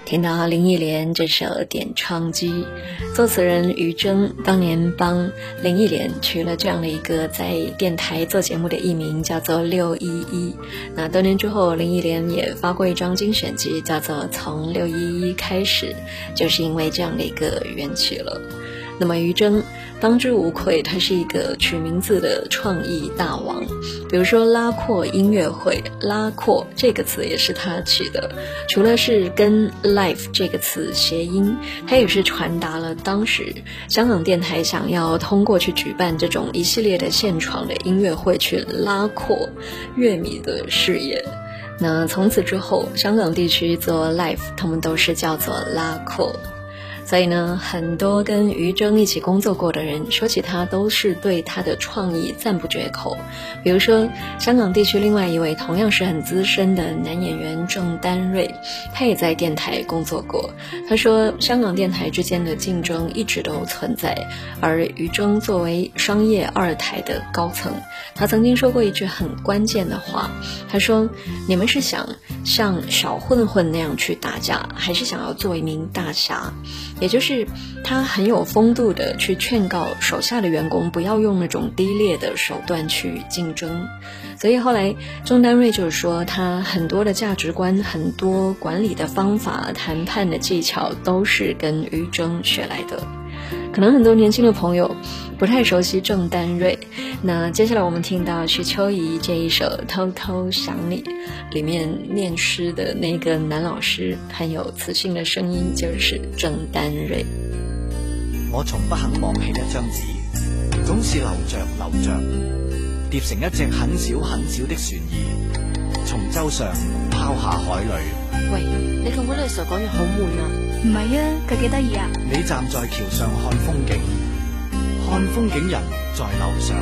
听到林忆莲这首点唱机，作词人于铮当年帮林忆莲取了这样的一个在电台做节目的艺名，叫做611。那多年之后，林忆莲也发过一张精选集，叫做从611开始，就是因为这样的一个缘起了。那么于铮当之无愧，他是一个取名字的创意大王。比如说拉阔音乐会，拉阔这个词也是他取的，除了是跟 life 这个词谐音，他也是传达了当时香港电台想要通过去举办这种一系列的现场的音乐会，去拉阔乐迷的视野。那从此之后，香港地区做 live 他们都是叫做拉阔。所以呢，很多跟于铮一起工作过的人说起他，都是对他的创意赞不绝口。比如说香港地区另外一位同样是很资深的男演员郑丹瑞，他也在电台工作过。他说香港电台之间的竞争一直都存在，而于铮作为商业二台的高层，他曾经说过一句很关键的话，他说你们是想像小混混那样去打架，还是想要做一名大侠？也就是他很有风度的去劝告手下的员工不要用那种低劣的手段去竞争。所以后来郑丹瑞就是说，他很多的价值观，很多管理的方法，谈判的技巧都是跟于铮学来的。可能很多年轻的朋友不太熟悉郑丹瑞，那接下来我们听到徐秋怡这一首《偷偷想你》，里面念诗的那个男老师很有磁性的声音，就是郑丹瑞。 我從不肯忘棄一張紙，總是留着疊成一隻很小很小的船兒，從洲上拋下海裏。 喂，你同嗰女仔講嘢好悶啊。 唔係啊，佢幾得意啊。 你站在橋上看風景，看風景人在樓上